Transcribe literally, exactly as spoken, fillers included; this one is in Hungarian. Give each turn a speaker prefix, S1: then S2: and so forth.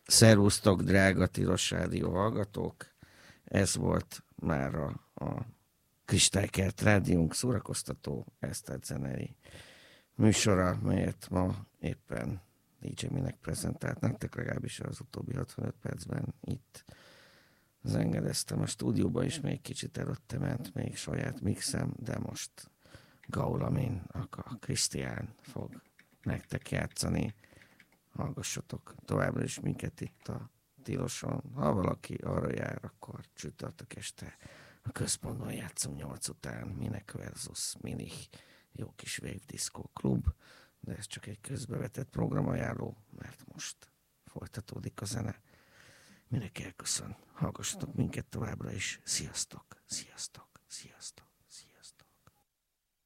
S1: Szervusztok, drága Tilos Rádió hallgatók! Ez volt már a, a Kristálykert Rádiónk szórakoztató esztelt zenei műsora, melyet ma éppen dé dzsé Minek prezentált nektek, legalábbis az utóbbi hatvanöt percben itt zengedeztem a stúdióba, és még kicsit előtte ment még saját mixem, de most Gaulamin, a Krisztián fog nektek játszani. Hallgassatok továbbra is minket itt a Tiloson. Ha valaki arra jár, akkor csütörtök este a központban játszunk nyolc után. Minek versus Minich. Jó kis Wave Disco klub, de ez csak egy közbevetett programajánló, mert most folytatódik a zene. Minek elköszön. Hallgassatok minket továbbra is. Sziasztok, sziasztok, sziasztok.